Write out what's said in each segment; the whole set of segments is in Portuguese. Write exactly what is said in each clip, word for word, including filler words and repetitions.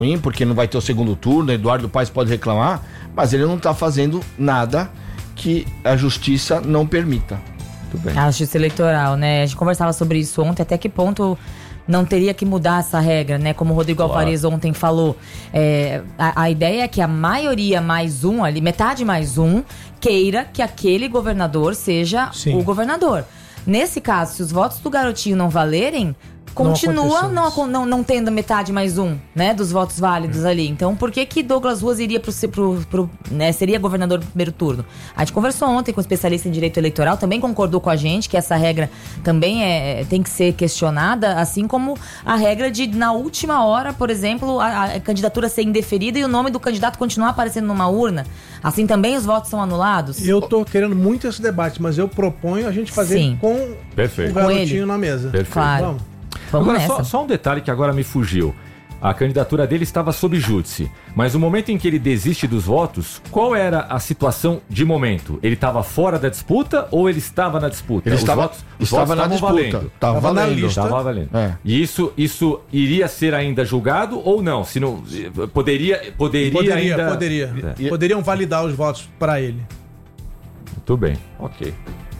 ruim, porque não vai ter o segundo turno, Eduardo Paes pode reclamar, mas ele não está fazendo nada que a justiça não permita. Tudo bem. A justiça eleitoral, né? A gente conversava sobre isso ontem, até que ponto não teria que mudar essa regra, né? Como o Rodrigo claro. Alvarez ontem falou. É, a, a ideia é que a maioria mais um, ali, metade mais um, queira que aquele governador seja Sim. o governador. Nesse caso, se os votos do garotinho não valerem, continua não, não, não, não tendo metade mais um, né, dos votos válidos hum. ali. Então, por que que Douglas Ruas iria pro, pro, pro, né, seria governador no primeiro turno? A gente conversou ontem com um especialista em direito eleitoral, também concordou com a gente que essa regra também é, tem que ser questionada, assim como a regra de, na última hora, por exemplo, a, a candidatura ser indeferida e o nome do candidato continuar aparecendo numa urna. Assim também os votos são anulados? Eu tô querendo muito esse debate, mas eu proponho a gente fazer Sim. com Perfeito. o garotinho na mesa. Perfeito. Claro. Vamos. Vamos agora, nessa. só, só um detalhe que agora me fugiu. A candidatura dele estava sob júdice, mas no momento em que ele desiste dos votos, qual era a situação de momento? Ele estava fora da disputa ou ele estava na disputa? Ele os estava, votos, os estava votos na disputa. Valendo. Estava valendo. valendo. Estava valendo. É. E isso, isso iria ser ainda julgado ou não? Se não poderia, poderia, poderia ainda... Poderia. É. Poderiam validar os votos para ele. Muito bem, ok.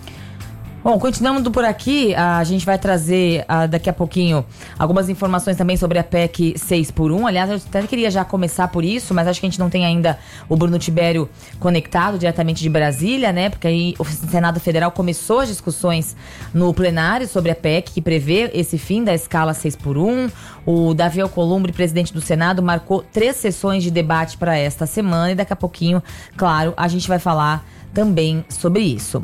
Bom, continuando por aqui, a gente vai trazer uh, daqui a pouquinho algumas informações também sobre a P E C seis por um. Aliás, eu até queria já começar por isso, mas acho que a gente não tem ainda o Bruno Tibério conectado diretamente de Brasília, né? Porque aí o Senado Federal começou as discussões no plenário sobre a P E C, que prevê esse fim da escala seis por um. O Davi Alcolumbre, presidente do Senado, marcou três sessões de debate para esta semana e daqui a pouquinho, claro, a gente vai falar também sobre isso.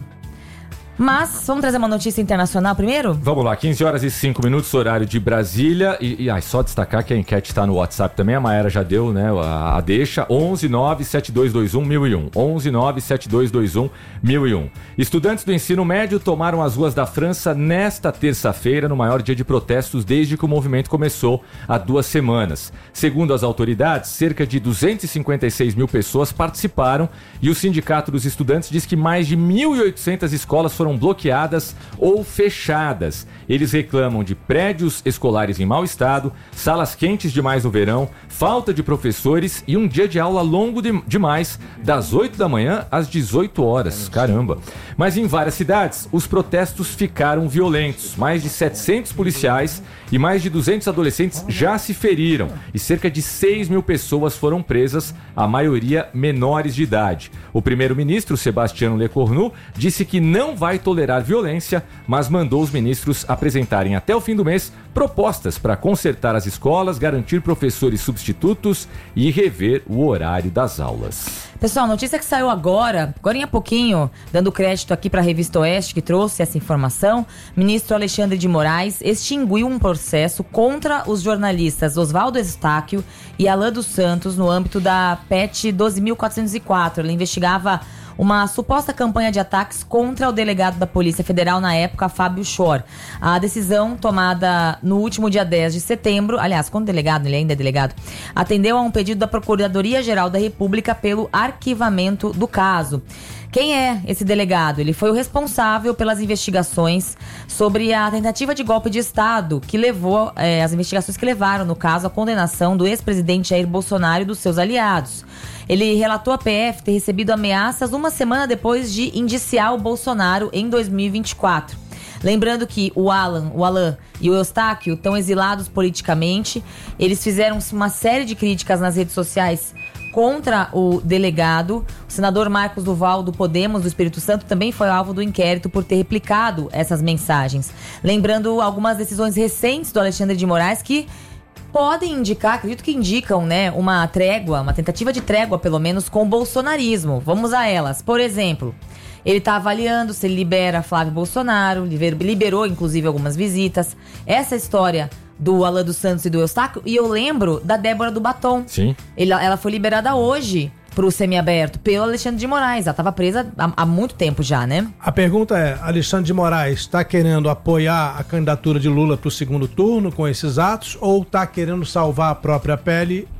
Mas, vamos trazer uma notícia internacional primeiro? Vamos lá, quinze horas e cinco minutos, horário de Brasília. E, e ai, só destacar que a enquete está no WhatsApp também. A Maera já deu, né, a, a deixa. onze nove sete dois dois um mil e um. onze nove sete dois dois um mil e um. Estudantes do ensino médio tomaram as ruas da França nesta terça-feira, no maior dia de protestos desde que o movimento começou há duas semanas. Segundo as autoridades, cerca de duzentas e cinquenta e seis mil pessoas participaram e o Sindicato dos Estudantes diz que mais de mil e oitocentas escolas foram bloqueadas ou fechadas. Eles reclamam de prédios escolares em mau estado, salas quentes demais no verão, falta de professores e um dia de aula longo de, demais, das oito da manhã às dezoito horas. Caramba! Mas em várias cidades, os protestos ficaram violentos. Mais de setecentos policiais e mais de duzentos adolescentes já se feriram e cerca de seis mil pessoas foram presas, a maioria menores de idade. O primeiro-ministro, Sebastiano Lecornu, disse que não vai tolerar violência, mas mandou os ministros apresentarem até o fim do mês propostas para consertar as escolas, garantir professores substitutos e rever o horário das aulas. Pessoal, notícia que saiu agora, agora há pouquinho, dando crédito aqui para a Revista Oeste, que trouxe essa informação. Ministro Alexandre de Moraes extinguiu um processo contra os jornalistas Oswaldo Eustáquio e Alan dos Santos no âmbito da P E C doze mil quatrocentos e quatro. Ele investigava uma suposta campanha de ataques contra o delegado da Polícia Federal na época, Fábio Schor. A decisão tomada no último dia dez de setembro, aliás, quando o delegado, ele ainda é delegado, atendeu a um pedido da Procuradoria-Geral da República pelo arquivamento do caso. Quem é esse delegado? Ele foi o responsável pelas investigações sobre a tentativa de golpe de Estado que levou, é, as investigações que levaram, no caso, à condenação do ex-presidente Jair Bolsonaro e dos seus aliados. Ele relatou à P F ter recebido ameaças uma semana depois de indiciar o Bolsonaro em dois mil e vinte e quatro. Lembrando que o Alan, o Alan e o Eustáquio estão exilados politicamente. Eles fizeram uma série de críticas nas redes sociais contra o delegado. O senador Marcos Duval, do Podemos, do Espírito Santo, também foi alvo do inquérito por ter replicado essas mensagens. Lembrando algumas decisões recentes do Alexandre de Moraes que podem indicar, acredito que indicam, né, uma trégua, uma tentativa de trégua, pelo menos, com o bolsonarismo. Vamos a elas. Por exemplo, ele está avaliando se ele libera Flávio Bolsonaro, liberou, inclusive, algumas visitas. Essa história do Alan dos Santos e do Eustáquio, e eu lembro da Débora do Batom. Sim. Ele, ela foi liberada hoje pro semiaberto pelo Alexandre de Moraes. Ela estava presa há, há muito tempo já, né? A pergunta é, Alexandre de Moraes está querendo apoiar a candidatura de Lula pro segundo turno com esses atos ou está querendo salvar a própria pele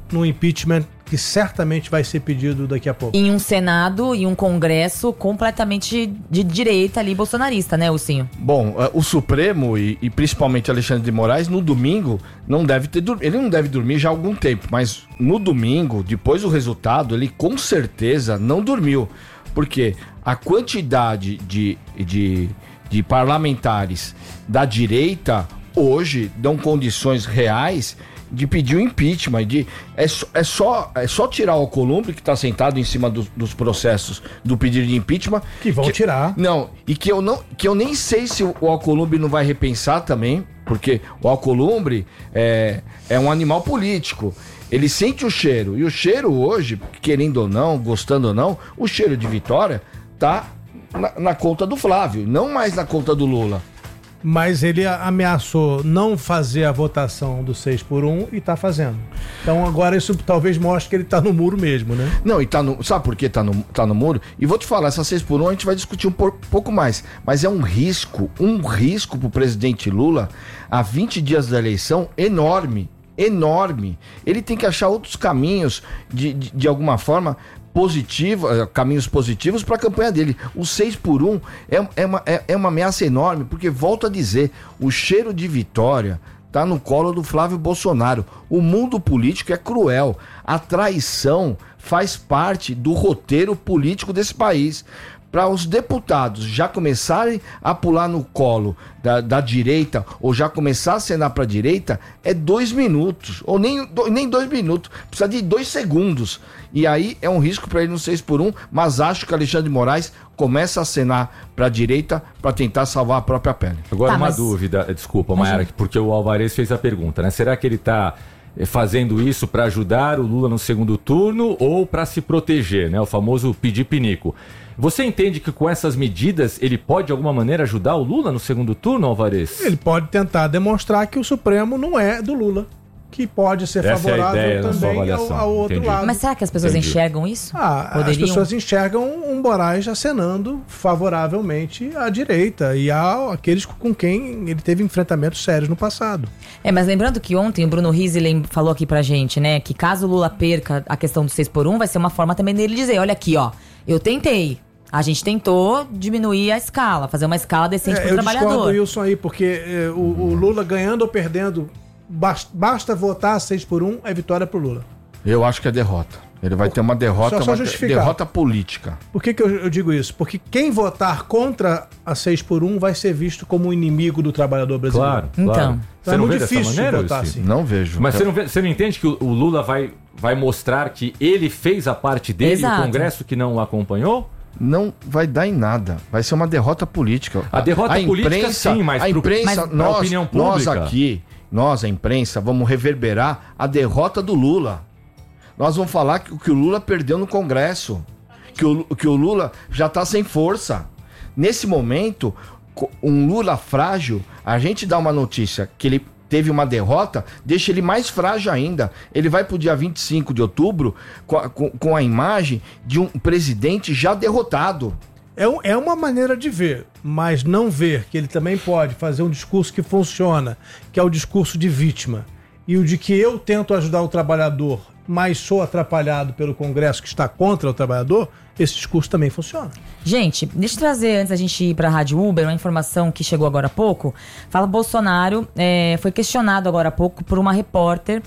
no impeachment que certamente vai ser pedido daqui a pouco. Em um Senado e um Congresso completamente de direita ali, bolsonarista, né, Ursinho? Bom, o Supremo e, e principalmente Alexandre de Moraes, no domingo, não deve ter dormido. Ele não deve dormir já há algum tempo, mas no domingo, depois do resultado, ele com certeza não dormiu. Porque a quantidade de, de, de parlamentares da direita hoje dão condições reais de pedir o impeachment, de, é, é, só, é só tirar o Alcolumbre, que está sentado em cima do, dos processos do pedido de impeachment. Que vão que, tirar. Não, e que eu, não, que eu nem sei se o, o Alcolumbre não vai repensar também, porque o Alcolumbre é, é um animal político. Ele sente o cheiro, e o cheiro hoje, querendo ou não, gostando ou não, o cheiro de vitória tá na, na conta do Flávio, não mais na conta do Lula. Mas ele ameaçou não fazer a votação do seis por um e tá fazendo. Então agora isso talvez mostre que ele tá no muro mesmo, né? Não, e tá no... Sabe por que tá no, tá no muro? E vou te falar, essa seis por um a gente vai discutir um por, pouco mais. Mas é um risco, um risco pro presidente Lula, a vinte dias da eleição, enorme. Enorme. Ele tem que achar outros caminhos, de, de, de alguma forma... Positiva, caminhos positivos para a campanha dele. O seis por um é, é, uma, é, é uma ameaça enorme, porque, volto a dizer, o cheiro de vitória tá no colo do Flávio Bolsonaro. O mundo político é cruel. A traição faz parte do roteiro político desse país. Para os deputados já começarem a pular no colo da, da direita, ou já começar a acenar para a direita, é dois minutos, ou nem, do, nem dois minutos, precisa de dois segundos. E aí é um risco para ele no seis por um, mas acho que Alexandre de Moraes começa a acenar para a direita para tentar salvar a própria pele. Agora Tá, uma mas- dúvida, desculpa, Mayara, porque o Alvarez fez a pergunta, né? Será que ele está fazendo isso para ajudar o Lula no segundo turno ou para se proteger, né? O famoso pedir pinico. Você entende que com essas medidas ele pode de alguma maneira ajudar o Lula no segundo turno, Alvarez? Ele pode tentar demonstrar que o Supremo não é do Lula, que pode ser Essa é a favorável ideia na sua também ao, avaliação. ao outro Entendi. lado. Mas será que as pessoas Entendi. enxergam isso? Ah, as Poderiam? pessoas enxergam um Moraes acenando favoravelmente à direita e a aqueles com quem ele teve enfrentamentos sérios no passado. É, mas lembrando que ontem o Bruno Rizzi lem- falou aqui pra gente, né, que caso o Lula perca a questão do seis por um, vai ser uma forma também dele dizer, olha aqui, ó, eu tentei. A gente tentou diminuir a escala, fazer uma escala decente É, pro eu trabalhador. discordo, Wilson, aí, porque é, o, o Lula ganhando ou perdendo, basta, basta votar seis por um, é vitória pro Lula. Eu acho que é derrota. Ele vai ter uma derrota, Só- só uma justificar. derrota política. Por que, que eu, eu digo isso? Porque quem votar contra a seis por um vai ser visto como um inimigo do trabalhador brasileiro. Claro, Então. claro. Então Você é não muito vê dessa difícil maneira, votar Luci? assim. Não vejo. Mas Eu- você não, vê, você não entende que o, o Lula vai, vai mostrar que ele fez a parte dele e Exato. o Congresso que não o acompanhou? Não vai dar em nada. Vai ser uma derrota política. A derrota política, sim, mas a pro- imprensa, mas pra nós, opinião nós pública. aqui, nós, a imprensa, vamos reverberar a derrota do Lula. Nós vamos falar que, que o Lula perdeu no Congresso. Que o, que o Lula já está sem força. Nesse momento, co- um Lula frágil, a gente dá uma notícia que ele teve uma derrota, deixa ele mais frágil ainda. Ele vai pro dia vinte e cinco de outubro com a, com, com a imagem de um presidente já derrotado. É, um- é uma maneira de ver, mas não ver que ele também pode fazer um discurso que funciona, que é o discurso de vítima. E o de que eu tento ajudar o trabalhador, mas sou atrapalhado pelo Congresso que está contra o trabalhador, esse discurso também funciona. Gente, deixa eu trazer, antes da gente ir pra Rádio Uber, uma informação que chegou agora há pouco. Fala, Bolsonaro é, foi questionado agora há pouco por uma repórter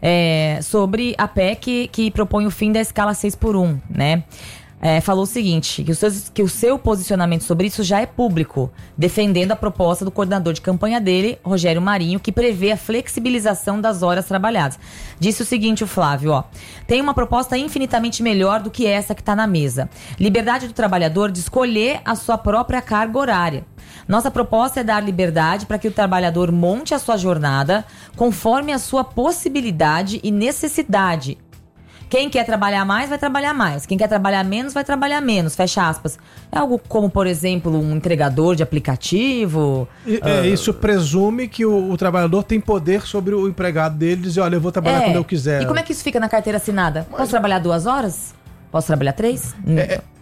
é, sobre a P E C que propõe o fim da escala seis por um, né? É, falou o seguinte, que o, seu, que o seu posicionamento sobre isso já é público, defendendo a proposta do coordenador de campanha dele, Rogério Marinho, que prevê a flexibilização das horas trabalhadas. Disse o seguinte, o Flávio, ó, tem uma proposta infinitamente melhor do que essa que está na mesa. Liberdade do trabalhador de escolher a sua própria carga horária. Nossa proposta é dar liberdade para que o trabalhador monte a sua jornada conforme a sua possibilidade e necessidade. Quem quer trabalhar mais, vai trabalhar mais. Quem quer trabalhar menos, vai trabalhar menos. Fecha aspas. É algo como, por exemplo, um entregador de aplicativo. E, é, isso presume que o, o trabalhador tem poder sobre o empregado dele, dizer, olha, eu vou trabalhar É. quando eu quiser. E como é que isso fica na carteira assinada? Posso trabalhar duas horas? Posso trabalhar três? É,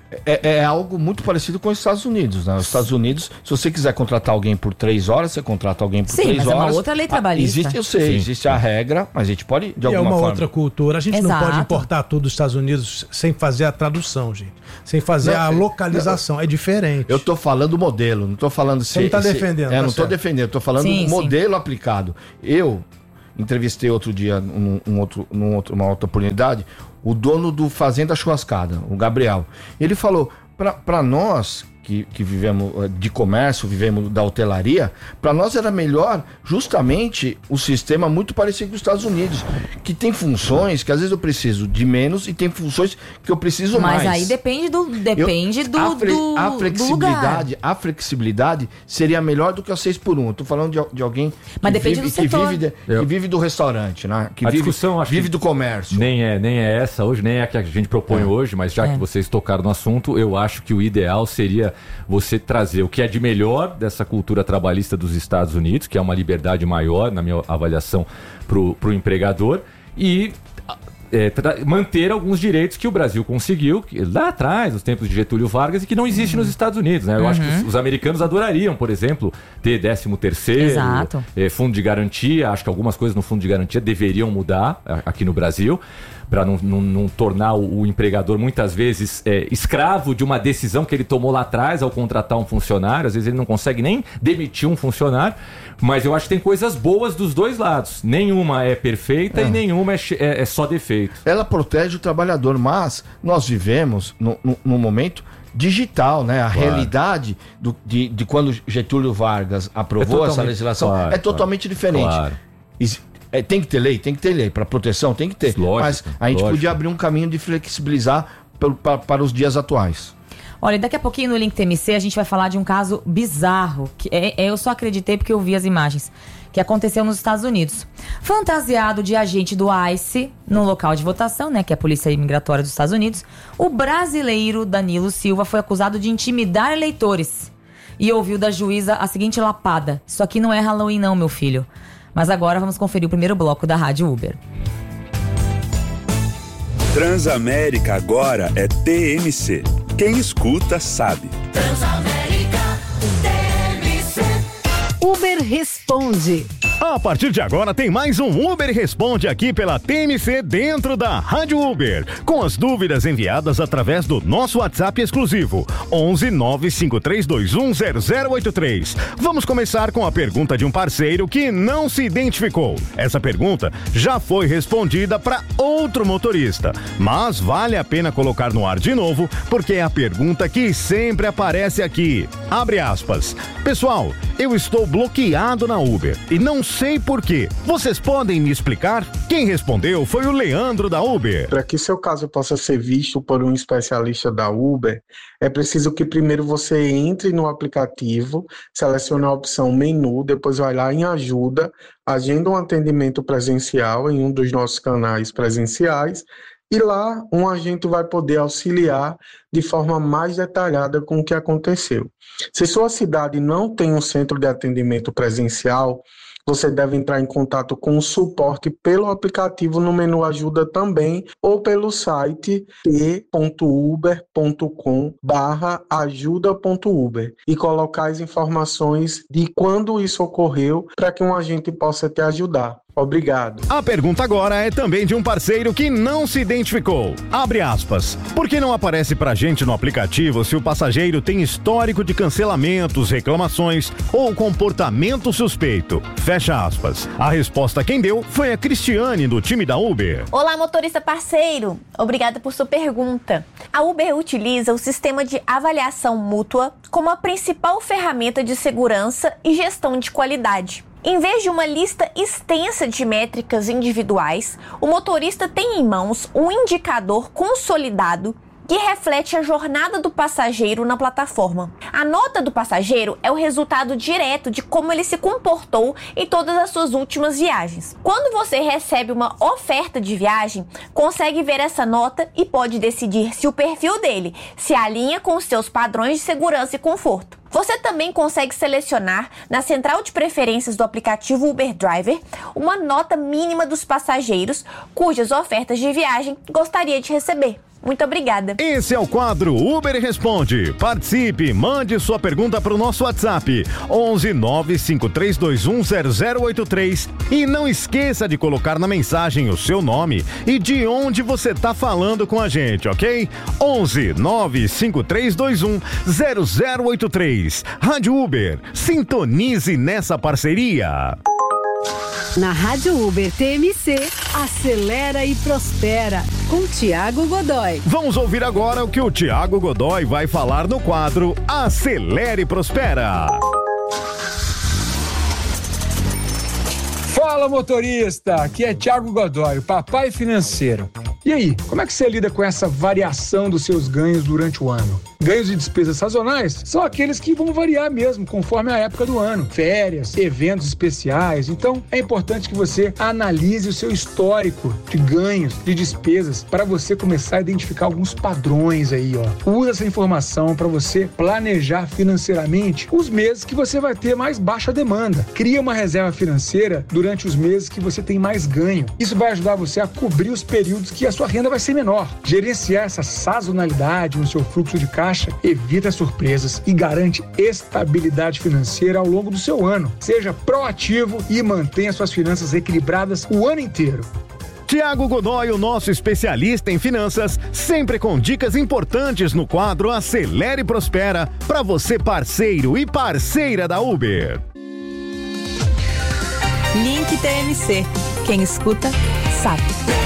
É, é algo muito parecido com os Estados Unidos, né? Os Estados Unidos, se você quiser contratar alguém por três horas, você contrata alguém por Sim, três mas horas. é uma outra lei trabalhista. Existe, eu sei, Sim. existe a regra, mas a gente pode, de E é alguma uma forma... outra cultura. A gente Exato. não pode importar tudo dos Estados Unidos sem fazer a tradução, gente. Sem fazer Não, a é- localização. É diferente. Eu tô falando modelo, não tô falando se... Você não tá se- defendendo, É, tá não tô certo. defendendo, eu tô falando Sim, do sim. modelo aplicado. Eu entrevistei outro dia, num, um outro, num outro, uma outra oportunidade, o dono do Fazenda Churrascada, o Gabriel. Ele falou, para nós... Que, que vivemos de comércio, vivemos da hotelaria, para nós era melhor justamente o sistema muito parecido com os Estados Unidos, que tem funções que às vezes eu preciso de menos e tem funções que eu preciso Mas mais. aí depende do, depende Eu- do, a, fle- do, a do lugar. flexibilidade, a flexibilidade seria melhor do que a seis por um. Eu tô falando de, al- de alguém Mas que, depende vive, do que, setor. vive de- Eu- que vive do restaurante, né? Que A vive, discussão, acho vive que do comércio. Nem é, nem é essa hoje, nem é a que a gente propõe É. hoje, mas já É. que vocês tocaram no assunto, eu acho que o ideal seria você trazer o que é de melhor dessa cultura trabalhista dos Estados Unidos, que é uma liberdade maior, na minha avaliação, para o empregador, e é, tra- manter alguns direitos que o Brasil conseguiu que, lá atrás, nos tempos de Getúlio Vargas, e que não existe nos Estados Unidos. Né? Eu acho que os, os americanos adorariam, por exemplo, ter décimo terceiro, Exato. é, fundo de garantia. Acho que algumas coisas no fundo de garantia deveriam mudar a- aqui no Brasil, para não, não- não tornar o, o empregador muitas vezes é, escravo de uma decisão que ele tomou lá atrás ao contratar um funcionário. Às vezes ele não consegue nem demitir um funcionário, mas eu acho que tem coisas boas dos dois lados. Nenhuma é perfeita É. e nenhuma é, che- é- é só defeito. Ela protege o trabalhador, mas nós vivemos no, no- no momento digital, né? A Claro. realidade do- de, de quando Getúlio Vargas aprovou É essa totalmente- legislação claro, é totalmente diferente. Claro. Is- é, tem que ter lei, tem que ter lei para proteção, tem que ter. Lógico, mas a gente lógico. podia abrir um caminho de flexibilizar pelo- pa- para os dias atuais. Olha, daqui a pouquinho no Link T M C a gente vai falar de um caso bizarro, que é, é- eu só acreditei porque eu vi as imagens, que aconteceu nos Estados Unidos. Fantasiado de agente do ICE no local de votação, né, que é a Polícia Imigratória dos Estados Unidos, o brasileiro Danilo Silva foi acusado de intimidar eleitores e ouviu da juíza a seguinte lapada: "Isso aqui não é Halloween não, meu filho." Mas agora vamos conferir o primeiro bloco da Rádio Uber. Transamérica agora é T M C. Quem escuta sabe. Uber Responde. A partir de agora tem mais um Uber Responde aqui pela T M C dentro da Rádio Uber, com as dúvidas enviadas através do nosso WhatsApp exclusivo onze nove cinco três dois um zero zero oito três. Vamos começar com a pergunta de um parceiro que não se identificou. Essa pergunta já foi respondida para outro motorista, mas vale a pena colocar no ar de novo porque é a pergunta que sempre aparece aqui. Abre aspas. Pessoal, eu estou bloqueado na Uber e não sei por quê. Vocês podem me explicar? Quem respondeu foi o Leandro da Uber. Para que seu caso possa ser visto por um especialista da Uber, é preciso que primeiro você entre no aplicativo, selecione a opção menu, depois vai lá em ajuda, agenda um atendimento presencial em um dos nossos canais presenciais e lá um agente vai poder auxiliar de forma mais detalhada com o que aconteceu. Se sua cidade não tem um centro de atendimento presencial, você deve entrar em contato com o suporte pelo aplicativo no menu ajuda também ou pelo site t ponto uber ponto com barra ajuda ponto uber e colocar as informações de quando isso ocorreu para que um agente possa te ajudar. Obrigado. A pergunta agora é também de um parceiro que não se identificou. Abre aspas. Por que não aparece pra gente no aplicativo se o passageiro tem histórico de cancelamentos, reclamações ou comportamento suspeito? Fecha aspas. A resposta quem deu foi a Cristiane, do time da Uber. Olá, motorista parceiro. Obrigada por sua pergunta. A Uber utiliza o sistema de avaliação mútua como a principal ferramenta de segurança e gestão de qualidade. Em vez de uma lista extensa de métricas individuais, o motorista tem em mãos um indicador consolidado que reflete a jornada do passageiro na plataforma. A nota do passageiro é o resultado direto de como ele se comportou em todas as suas últimas viagens. Quando você recebe uma oferta de viagem, consegue ver essa nota e pode decidir se o perfil dele se alinha com os seus padrões de segurança e conforto. Você também consegue selecionar na central de preferências do aplicativo Uber Driver uma nota mínima dos passageiros cujas ofertas de viagem gostaria de receber. Muito obrigada. Esse é o quadro Uber Responde. Participe, mande sua pergunta para o nosso WhatsApp onze nove cinco três dois um zero zero oito três e não esqueça de colocar na mensagem o seu nome e de onde você está falando com a gente, ok? onze nove cinco três dois um zero zero oito três. Rádio Uber, sintonize nessa parceria. Na Rádio Uber T M C, acelera e prospera, com Tiago Godoy. Vamos ouvir agora o que o Tiago Godoy vai falar no quadro Acelera e Prospera. Fala, motorista! Aqui é Tiago Godoy, o papai financeiro. E aí, como é que você lida com essa variação dos seus ganhos durante o ano? Ganhos de despesas sazonais são aqueles que vão variar mesmo, conforme a época do ano. Férias, eventos especiais. Então, é importante que você analise o seu histórico de ganhos, de despesas, para você começar a identificar alguns padrões aí, ó. Usa essa informação para você planejar financeiramente os meses que você vai ter mais baixa demanda. Cria uma reserva financeira durante os meses que você tem mais ganho. Isso vai ajudar você a cobrir os períodos que a sua renda vai ser menor. Gerenciar essa sazonalidade no seu fluxo de caixa evita surpresas e garante estabilidade financeira ao longo do seu ano. Seja proativo e mantenha suas finanças equilibradas o ano inteiro. Tiago Godoy, o nosso especialista em finanças, sempre com dicas importantes no quadro Acelera e Prospera, para você parceiro e parceira da Uber. Link T M C. Quem escuta, sabe.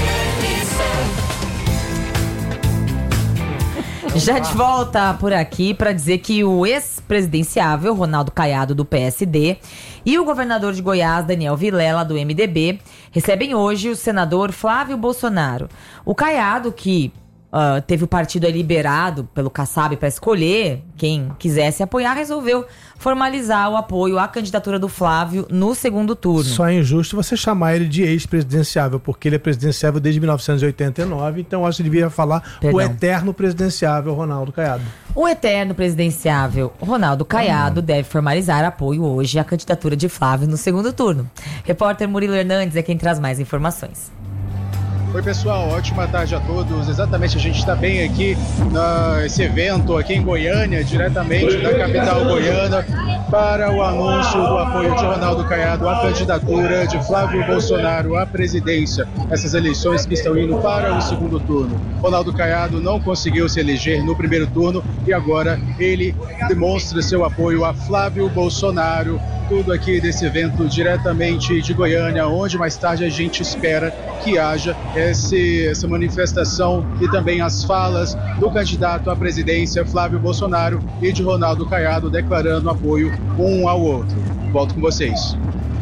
Já de volta por aqui para dizer que o ex-presidenciável Ronaldo Caiado, do P S D, e o governador de Goiás, Daniel Vilela, do M D B, recebem hoje o senador Flávio Bolsonaro. O Caiado, que uh, teve o partido liberado pelo Kassab para escolher quem quisesse apoiar, resolveu formalizar o apoio à candidatura do Flávio no segundo turno. Só é injusto você chamar ele de ex-presidenciável, porque ele é presidenciável desde mil novecentos e oitenta e nove, então acho que devia falar Perdão. o eterno presidenciável Ronaldo Caiado. O eterno presidenciável Ronaldo Caiado uhum. deve formalizar apoio hoje à candidatura de Flávio no segundo turno. Repórter Murilo Hernandes é quem traz mais informações. Oi pessoal, ótima tarde a todos. Exatamente, a gente está bem aqui nesse evento aqui em Goiânia, diretamente da capital goiana, para o anúncio do apoio de Ronaldo Caiado à candidatura de Flávio Bolsonaro à presidência. Essas eleições que estão indo para o segundo turno. Ronaldo Caiado não conseguiu se eleger no primeiro turno e agora ele demonstra seu apoio a Flávio Bolsonaro. Tudo aqui desse evento diretamente de Goiânia, onde mais tarde a gente espera que haja esse, essa manifestação e também as falas do candidato à presidência Flávio Bolsonaro e de Ronaldo Caiado declarando apoio um ao outro. Volto com vocês.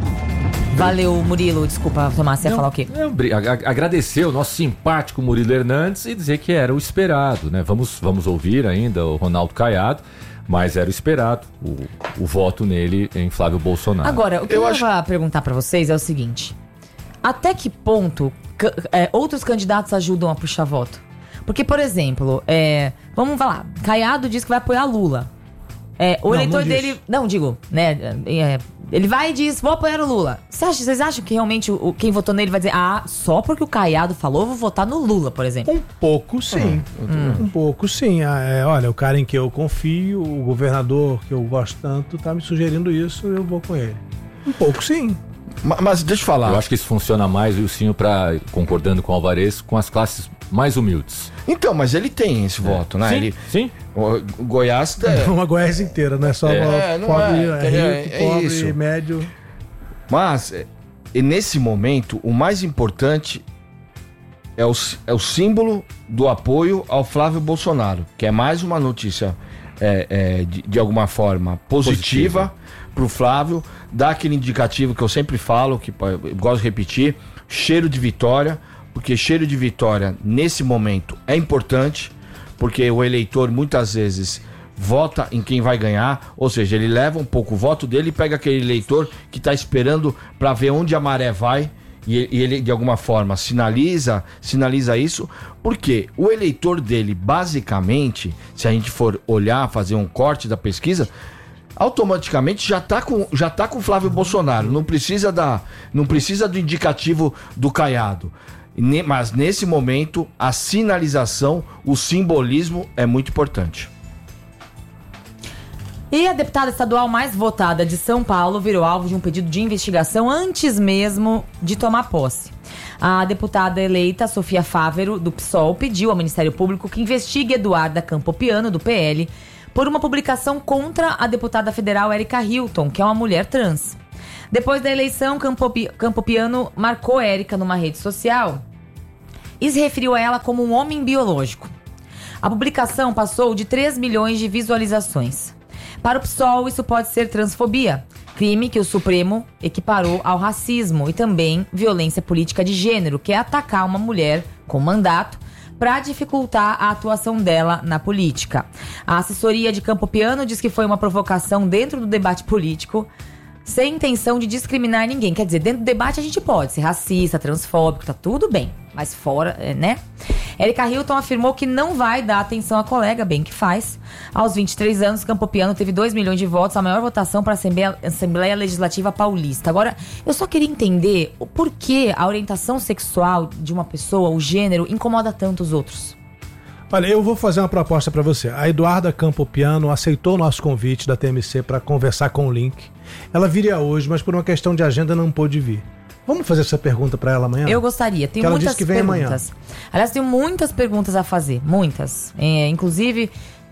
Valeu, Murilo. Desculpa, Tomás, você ia falar o quê? É, agradecer o nosso simpático Murilo Hernandes e dizer que era o esperado, né? Vamos, vamos ouvir ainda o Ronaldo Caiado. Mas era o esperado, o, o voto nele em Flávio Bolsonaro. Agora, o que eu, eu acho... vou perguntar para vocês é o seguinte: até que ponto é, outros candidatos ajudam a puxar voto? Porque, por exemplo, é, vamos falar, Caiado diz que vai apoiar Lula. É, o não, eleitor não dele... Não, digo, né? É, ele vai e diz, vou apoiar o Lula. Você acha, vocês acham que realmente o, quem votou nele vai dizer, ah, só porque o Caiado falou, vou votar no Lula, por exemplo? Um pouco sim. Hum. Um pouco sim. Ah, é, olha, o cara em que eu confio, o governador que eu gosto tanto, tá me sugerindo isso, eu vou com ele. Um pouco sim. Mas, mas deixa eu falar. Eu acho que isso funciona mais, Wilsinho, pra, concordando com o Alvarez, com as classes mais humildes. Então, mas ele tem esse é. voto, né? Sim, ele, sim. O Goiás... É uma Goiás inteira, não é só é, uma, pobre, é, é, rico, é pobre, isso. médio. Mas, e nesse momento, o mais importante é o, é o símbolo do apoio ao Flávio Bolsonaro, que é mais uma notícia, é, é, de, de alguma forma, positiva para o Flávio, dá aquele indicativo que eu sempre falo, que eu gosto de repetir, cheiro de vitória, porque cheiro de vitória, nesse momento, é importante, porque o eleitor, muitas vezes, vota em quem vai ganhar, ou seja, ele leva um pouco o voto dele e pega aquele eleitor que está esperando para ver onde a maré vai, e ele, de alguma forma, sinaliza, sinaliza isso, porque o eleitor dele, basicamente, se a gente for olhar, fazer um corte da pesquisa, automaticamente já está com, já tá com Flávio Bolsonaro, não precisa, da, não precisa do indicativo do Caiado. Mas nesse momento, a sinalização, o simbolismo é muito importante. E a deputada estadual mais votada de São Paulo virou alvo de um pedido de investigação antes mesmo de tomar posse. A deputada eleita Sofia Fávero, do P SOL, pediu ao Ministério Público que investigue Eduarda Campopiano, do P L, por uma publicação contra a deputada federal Érica Hilton, que é uma mulher trans. Depois da eleição, Campopi- Campopiano marcou Érica numa rede social e se referiu a ela como um homem biológico. A publicação passou de três milhões de visualizações. Para o P SOL, isso pode ser transfobia, crime que o Supremo equiparou ao racismo, e também violência política de gênero, que é atacar uma mulher com mandato para dificultar a atuação dela na política. A assessoria de Campopiano diz que foi uma provocação dentro do debate político, sem intenção de discriminar ninguém. Quer dizer, dentro do debate a gente pode ser racista, transfóbico, tá tudo bem. Mas fora, né? Érica Hilton afirmou que não vai dar atenção à colega, bem que faz. Aos vinte e três anos, Campopiano teve dois milhões de votos, a maior votação para a Assembleia, Assembleia Legislativa Paulista. Agora, eu só queria entender o porquê a orientação sexual de uma pessoa, o gênero, incomoda tanto os outros. Olha, eu vou fazer uma proposta para você. A Eduarda Campopiano aceitou o nosso convite da T M C para conversar com o Link. Ela viria hoje, mas por uma questão de agenda não pôde vir. Vamos fazer essa pergunta para ela amanhã? Eu gostaria. Tenho ela muitas disse que vem perguntas. Amanhã. Aliás, tenho muitas perguntas a fazer. Muitas. É, inclusive,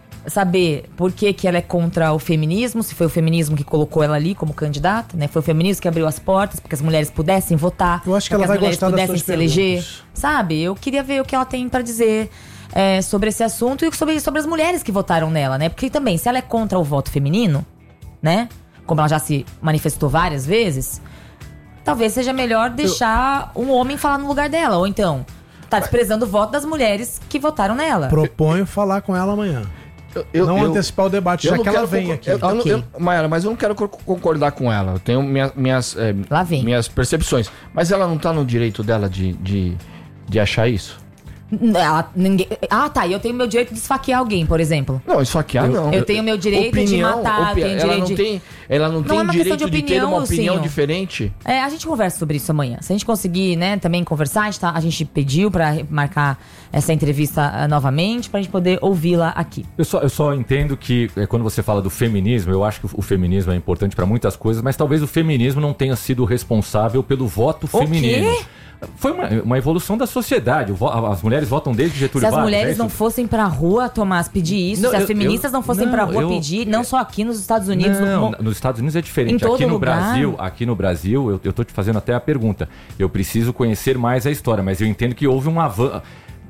saber por que, que ela é contra o feminismo, se foi o feminismo que colocou ela ali como candidata, né? Foi o feminismo que abriu as portas para que as mulheres pudessem votar. Eu acho que ela vai gostar das suas se eleger. Sabe? Eu queria ver o que ela tem para dizer é, sobre esse assunto e sobre, sobre as mulheres que votaram nela, né? Porque também, se ela é contra o voto feminino, né? Como ela já se manifestou várias vezes, talvez seja melhor deixar eu... um homem falar no lugar dela. Ou então, tá desprezando o voto das mulheres que votaram nela. Proponho falar com ela amanhã. Eu, eu, não eu, antecipar o debate, já que ela vem aqui. Eu, eu, okay. eu, Mayara, mas eu não quero concordar com ela. Eu tenho minha, minhas, é, Lá vem. minhas percepções. Mas ela não tá no direito dela de, de, de achar isso? Ela, ninguém... Ah, tá. E eu tenho meu direito de esfaquear alguém, por exemplo. Não, esfaquear eu, não. Eu tenho meu direito opinião, de matar. Opi... Eu tenho ela, direito não de... tem, ela não, não tem é direito de, de, opinião, de ter uma opinião sim, diferente? É, a gente conversa sobre isso amanhã. Se a gente conseguir, né, também conversar, a gente, tá, a gente pediu pra marcar essa entrevista uh, novamente, pra gente poder ouvi-la aqui. Eu só, eu só entendo que é, quando você fala do feminismo, eu acho que o, o feminismo é importante pra muitas coisas, mas talvez o feminismo não tenha sido responsável pelo voto feminino. O quê? Foi uma, uma evolução da sociedade. As mulheres votam desde Getúlio Vargas. Se as mulheres é não fossem pra rua, Tomás, pedir isso, não, se as eu, feministas eu, não fossem não, pra rua eu, pedir, não eu, só aqui nos Estados Unidos. Não, no, nos Estados Unidos é diferente. Em todo aqui no lugar. Brasil, aqui no Brasil, eu, eu tô te fazendo até a pergunta. Eu preciso conhecer mais a história, mas eu entendo que houve um avanço.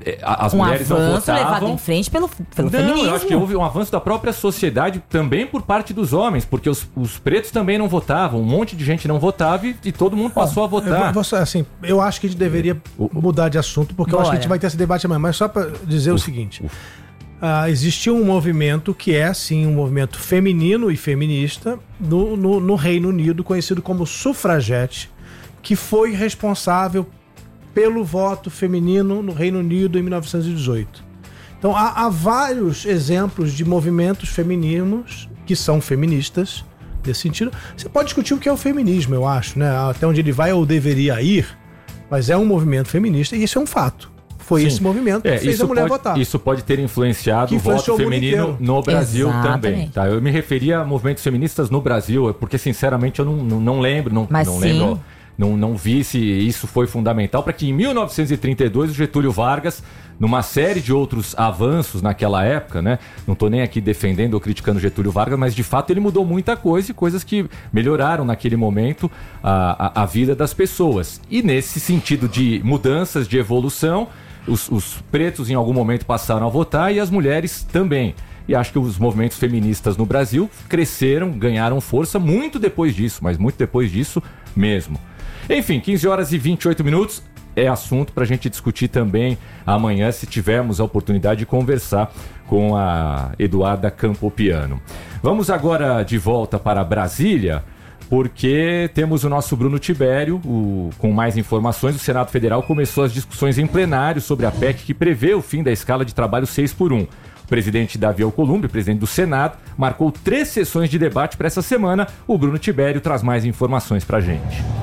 As um mulheres não votavam. levado em frente pelo, pelo não, feminismo. Eu acho que houve um avanço da própria sociedade também por parte dos homens, porque os, os pretos também não votavam, um monte de gente não votava e, e todo mundo passou a votar. Eu, vou, assim, eu acho que a gente deveria mudar de assunto, porque Bora. eu acho que a gente vai ter esse debate amanhã. Mas só para dizer uf, o seguinte: uh, existiu um movimento que é, sim, um movimento feminino e feminista no, no, no Reino Unido, conhecido como sufragete, que foi responsável pelo voto feminino no Reino Unido em mil novecentos e dezoito. Então há, há vários exemplos de movimentos femininos que são feministas nesse sentido. Você pode discutir o que é o feminismo, eu acho, né? Até onde ele vai ou deveria ir, mas é um movimento feminista e isso é um fato. Foi Sim. esse movimento que é, fez a mulher pode, votar. Isso pode ter influenciado o voto feminino no Brasil Exatamente. também. Tá? Eu me referia a movimentos feministas no Brasil, porque sinceramente eu não, não, não lembro, não, mas não sim. lembro... Não, não vi se isso foi fundamental para que em mil novecentos e trinta e dois o Getúlio Vargas, numa série de outros avanços naquela época, né? Não estou nem aqui defendendo ou criticando Getúlio Vargas, mas de fato ele mudou muita coisa e coisas que melhoraram naquele momento a, a, a vida das pessoas. E nesse sentido de mudanças, de evolução, os, os pretos em algum momento passaram a votar e as mulheres também. E acho que os movimentos feministas no Brasil cresceram, ganharam força muito depois disso, mas muito depois disso mesmo. Enfim, quinze horas e vinte e oito minutos é assunto para a gente discutir também amanhã, se tivermos a oportunidade de conversar com a Eduarda Campopiano. Vamos agora de volta para Brasília, porque temos o nosso Bruno Tibério, o, com mais informações. O Senado Federal começou as discussões em plenário sobre a P E C que prevê o fim da escala de trabalho seis por um. O presidente Davi Alcolumbre, presidente do Senado, marcou três sessões de debate para essa semana. O Bruno Tibério traz mais informações para a gente.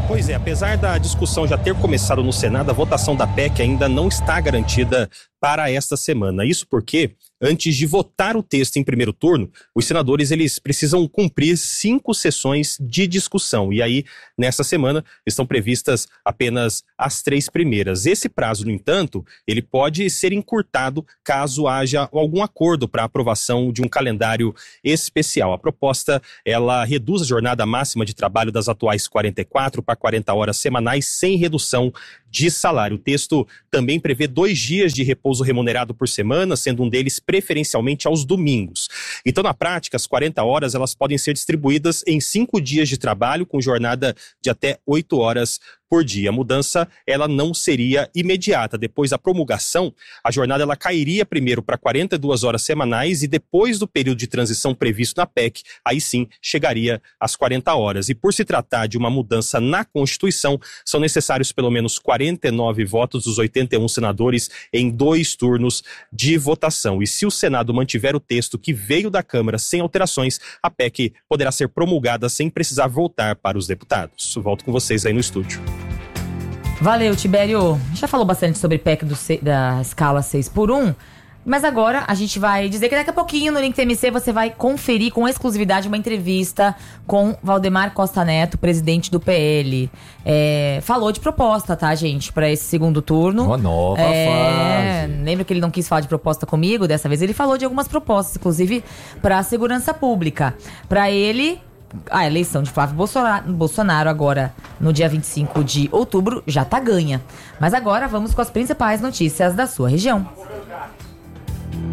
Pois é, apesar da discussão já ter começado no Senado, a votação da P E C ainda não está garantida para esta semana. Isso porque, antes de votar o texto em primeiro turno, os senadores eles precisam cumprir cinco sessões de discussão. E aí, nessa semana, estão previstas apenas as três primeiras. Esse prazo, no entanto, ele pode ser encurtado caso haja algum acordo para a aprovação de um calendário especial. A proposta, ela reduz a jornada máxima de trabalho das atuais quarenta e quatro para quarenta horas semanais, sem redução de salário. O texto também prevê dois dias de repouso remunerado por semana, sendo um deles preferencialmente aos domingos. Então, na prática, as quarenta horas elas podem ser distribuídas em cinco dias de trabalho, com jornada de até oito horas por dia. A mudança ela não seria imediata. Depois da promulgação, a jornada ela cairia primeiro para quarenta e duas horas semanais e depois do período de transição previsto na P E C, aí sim chegaria às quarenta horas. E por se tratar de uma mudança na Constituição, são necessários pelo menos quarenta e nove votos dos oitenta e um senadores em dois turnos de votação. E se o Senado mantiver o texto que veio da Câmara sem alterações, a P E C poderá ser promulgada sem precisar voltar para os deputados. Volto com vocês aí no estúdio. Valeu, Tibério. Já falou bastante sobre P E C do C, da escala seis por um, mas agora a gente vai dizer que daqui a pouquinho no Link T M C você vai conferir com exclusividade uma entrevista com Valdemar Costa Neto, presidente do P L. É, falou de proposta, tá, gente, pra esse segundo turno. Uma nova é, fase. Lembra que ele não quis falar de proposta comigo? Dessa vez ele falou de algumas propostas, inclusive pra segurança pública. Pra ele, a eleição de Flávio Bolsonaro, Bolsonaro agora, no dia vinte e cinco de outubro, já tá ganha. Mas agora vamos com as principais notícias da sua região.